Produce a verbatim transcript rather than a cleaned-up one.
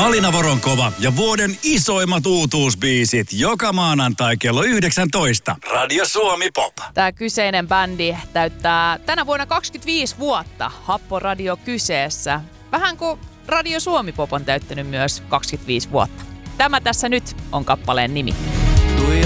Alina Voronkova ja vuoden isoimmat uutuusbiisit joka maanantai kello yhdeksäntoista. Radio Suomi Pop. Tämä kyseinen bändi täyttää tänä vuonna kaksikymmentäviisi vuotta. Happo Radio kyseessä. Vähän kuin Radio Suomi Pop on täyttänyt myös kaksikymmentäviisi vuotta. Tämä tässä nyt on kappaleen nimi.